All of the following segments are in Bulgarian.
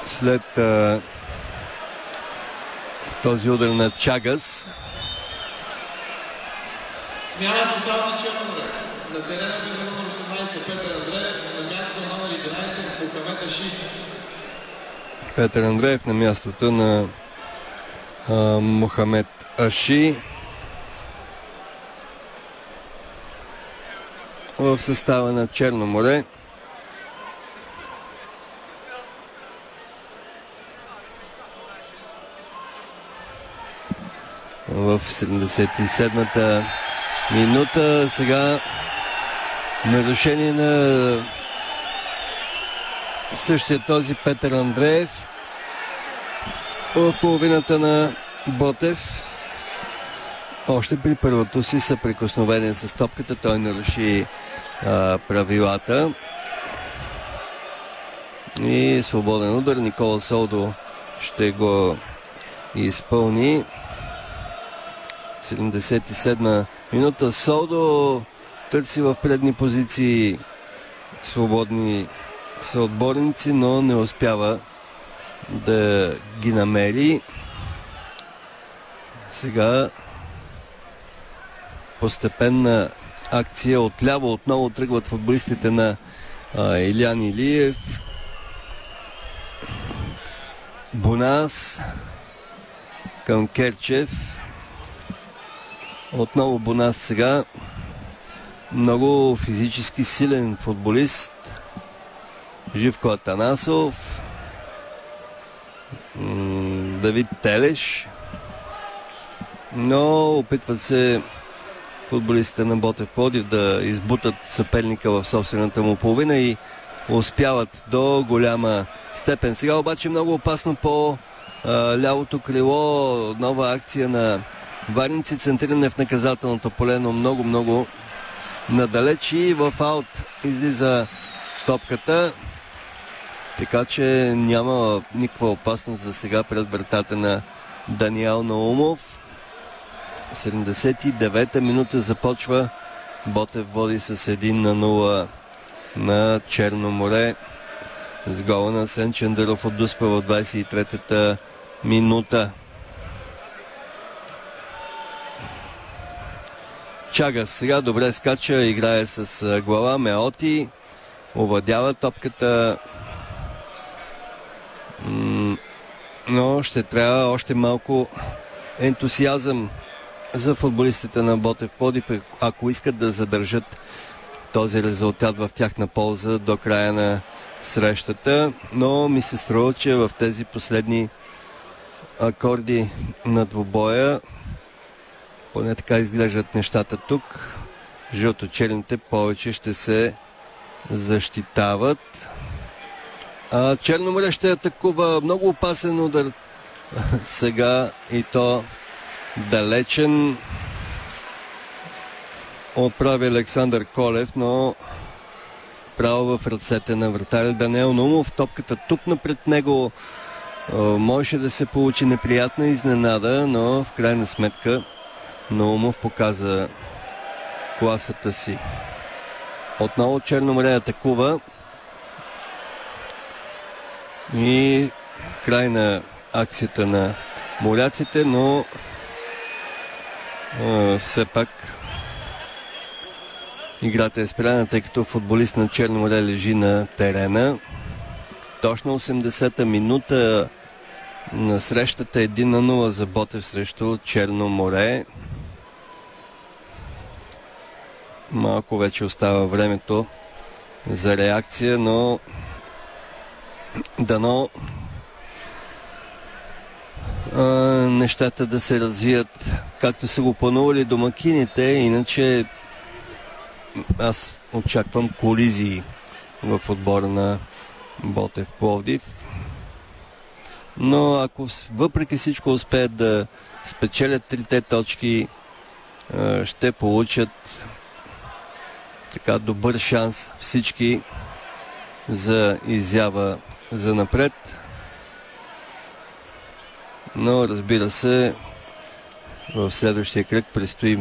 след този удар на Чагас. Смяна състава на Черно море. На терена влиза номер 18 Петър Андреев, на мястото номер 11 Мохамед Аши. Петър Андреев на мястото на Мохамед Аши. В състава на Черно море. В 77-та минута сега нарушение на същия този Петър Андреев в половината на Ботев. Още при първото си съприкосновение с топката той наруши правилата. И свободен удар. Никола Солдо ще го изпълни. 77 минута. Солдо търси в предни позиции свободни съотборници, но не успява да ги намери. Сега постепенна акция отляво. Отново тръгват футболистите на Илиян Илиев. Бонас към Керчев. Отново Бонас сега. Много физически силен футболист. Живко Атанасов. Давид Телеш. Но опитват се футболистите на Ботев Пловдив да избутат съперника в собствената му половина и успяват до голяма степен. Сега обаче много опасно по лявото крило. Нова акция на Варници, центриране в наказателното поле, но много надалеч и в аут излиза топката. Така че няма никаква опасност за сега пред вратата на Даниел Наумов. 79-та минута започва. Ботев води с 1-0 на Черно море. С гола на Асен Чандаров от Дуспа в 23-та минута. Чагас сега добре скача, играе с глава. Меоти овладява топката. Но ще трябва още малко ентусиазъм за футболистите на Ботев Пловдив, ако искат да задържат този резултат в тяхна полза до края на срещата. Но ми се струва, че в тези последни акорди на двубоя, поне така изглеждат нещата тук, жълто-черните повече ще се защитават. Черно море ще атакува. Много опасен удар сега и то далечен. Отправи Александър Колев, но право в ръцете на вратаря Даниел Наумов. Топката тупна пред него. Можеше да се получи неприятна изненада, но в крайна сметка Наумов показа класата си. Отново Черно море атакува. И край на акцията на моряците, но все пак играта е спряна, тъй като футболист на Черно море лежи на терена. Точно 80-та минута на срещата 1-0 за Ботев срещу Черно море. Малко вече остава времето за реакция, но дано нещата да се развият както са го планували домакините, иначе аз очаквам колизии в отбора на Ботев Пловдив. Но ако въпреки всичко успеят да спечелят трите точки, ще получат така добър шанс всички за изява за напред. Но разбира се, в следващия кръг предстои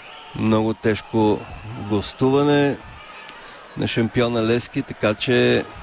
много тежко гостуване на шампиона Левски, така че